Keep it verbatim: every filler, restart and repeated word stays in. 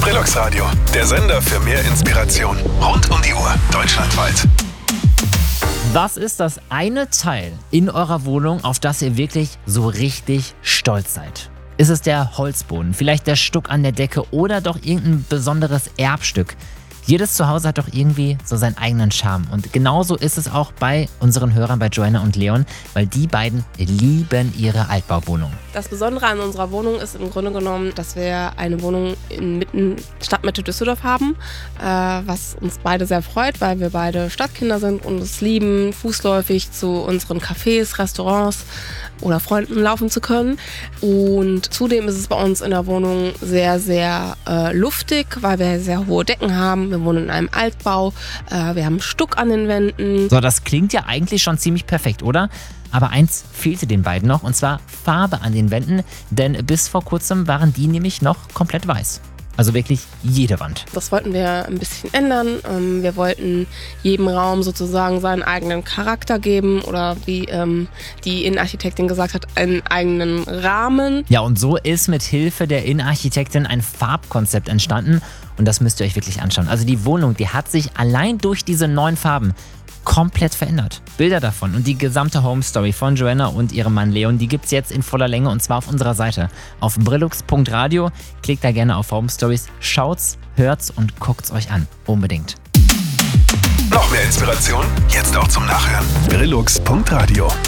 Brillux Radio, der Sender für mehr Inspiration. Rund um die Uhr, deutschlandweit. Was ist das eine Teil in eurer Wohnung, auf das ihr wirklich so richtig stolz seid? Ist es der Holzboden, vielleicht der Stuck an der Decke oder doch irgendein besonderes Erbstück? Jedes Zuhause hat doch irgendwie so seinen eigenen Charme. Und genauso ist es auch bei unseren Hörern, bei Joanna und Leon, weil die beiden lieben ihre Altbauwohnung. Das Besondere an unserer Wohnung ist im Grunde genommen, dass wir eine Wohnung inmitten Stadtmitte Düsseldorf haben, äh, was uns beide sehr freut, weil wir beide Stadtkinder sind und es lieben, fußläufig zu unseren Cafés, Restaurants oder Freunden laufen zu können. Und zudem ist es bei uns in der Wohnung sehr, sehr äh, luftig, weil wir sehr hohe Decken haben. Wir wohnen in einem Altbau, äh, wir haben Stuck an den Wänden. So, das klingt ja eigentlich schon ziemlich perfekt, oder? Aber eins fehlte den beiden noch, und zwar Farbe an den Wänden, denn bis vor kurzem waren die nämlich noch komplett weiß. Also wirklich jede Wand. Das wollten wir ein bisschen ändern. Wir wollten jedem Raum sozusagen seinen eigenen Charakter geben oder wie ähm, die Innenarchitektin gesagt hat, einen eigenen Rahmen. Ja, und so ist mit Hilfe der Innenarchitektin ein Farbkonzept entstanden und das müsst ihr euch wirklich anschauen. Also die Wohnung, die hat sich allein durch diese neuen Farben komplett verändert. Bilder davon und die gesamte Home Story von Joanna und ihrem Mann Leon, die gibt's jetzt in voller Länge und zwar auf unserer Seite. Auf brillux punkt radio, klickt da gerne auf Home Stories, schaut's, hört's und guckt's euch an. Unbedingt. Noch mehr Inspiration? Jetzt auch zum Nachhören. brillux punkt radio